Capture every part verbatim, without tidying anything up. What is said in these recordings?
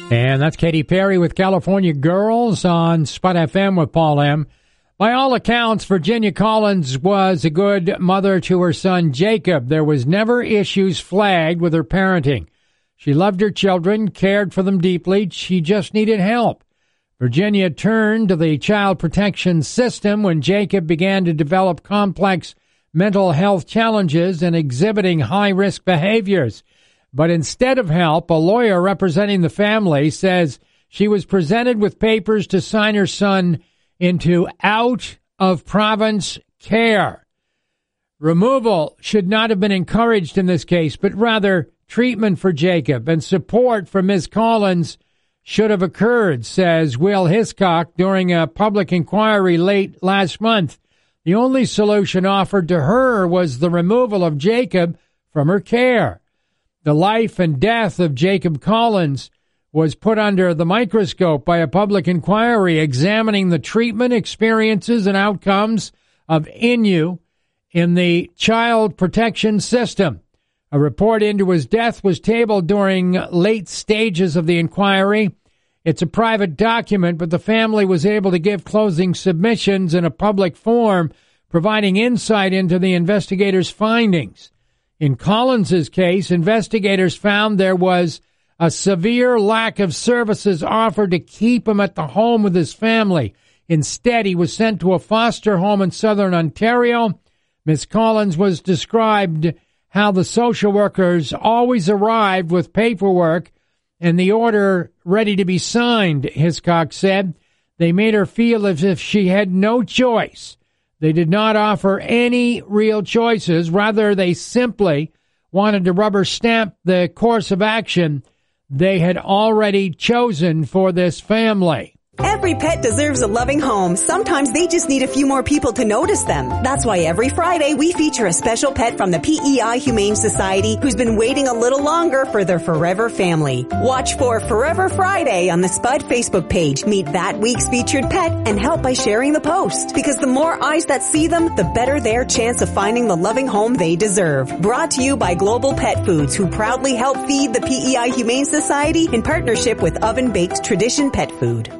And that's Katy Perry with California Girls on Spot F M with Paul M. By all accounts, Virginia Collins was a good mother to her son Jacob. There was never issues flagged with her parenting. She loved her children, cared for them deeply. She just needed help. Virginia turned to the child protection system when Jacob began to develop complex mental health challenges and exhibiting high-risk behaviors. But instead of help, a lawyer representing the family says she was presented with papers to sign her son into out-of-province care. Removal should not have been encouraged in this case, but rather treatment for Jacob and support for Miz Collins should have occurred, says Will Hiscock during a public inquiry late last month. The only solution offered to her was the removal of Jacob from her care. The life and death of Jacob Collins was put under the microscope by a public inquiry examining the treatment, experiences, and outcomes of Innu in the child protection system. A report into his death was tabled during late stages of the inquiry. It's a private document, but the family was able to give closing submissions in a public forum, providing insight into the investigators' findings. In Collins's case, investigators found there was a severe lack of services offered to keep him at the home with his family. Instead, he was sent to a foster home in southern Ontario. Miss Collins was described how the social workers always arrived with paperwork and the order ready to be signed, Hiscock said. They made her feel as if she had no choice. They did not offer any real choices. Rather, they simply wanted to rubber stamp the course of action they had already chosen for this family. Every pet deserves a loving home. Sometimes they just need a few more people to notice them. That's why every Friday we feature a special pet from the P E I Humane Society who's been waiting a little longer for their forever family. Watch for Forever Friday on the Spud Facebook page. Meet that week's featured pet and help by sharing the post. Because the more eyes that see them, the better their chance of finding the loving home they deserve. Brought to you by Global Pet Foods, who proudly help feed the P E I Humane Society in partnership with Oven Baked Tradition Pet Food.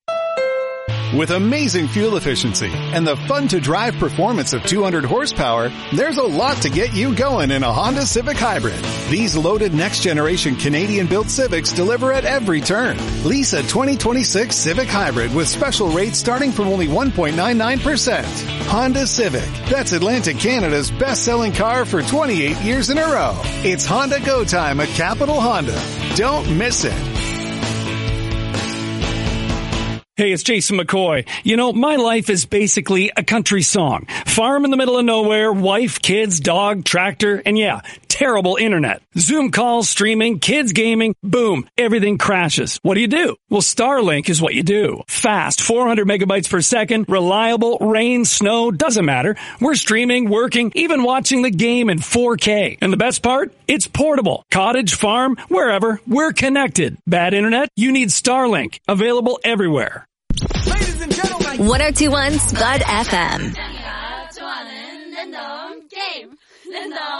With amazing fuel efficiency and the fun-to-drive performance of two hundred horsepower, there's a lot to get you going in a Honda Civic Hybrid. These loaded next-generation Canadian-built Civics deliver at every turn. Lease a twenty twenty-six Civic Hybrid with special rates starting from only one point nine nine percent. Honda Civic. That's Atlantic Canada's best-selling car for twenty-eight years in a row. It's Honda Go Time at Capital Honda. Don't miss it. Hey, it's Jason McCoy. You know, my life is basically a country song. Farm in the middle of nowhere, wife, kids, dog, tractor, and yeah, terrible internet. Zoom calls, streaming, kids gaming, boom, everything crashes. What do you do? Well, Starlink is what you do. Fast, four hundred megabytes per second, reliable, rain, snow, doesn't matter. We're streaming, working, even watching the game in four K. And the best part? It's portable. Cottage, farm, wherever, we're connected. Bad internet? You need Starlink. Available everywhere. Ladies and gentlemen, one oh two point one Spud F M.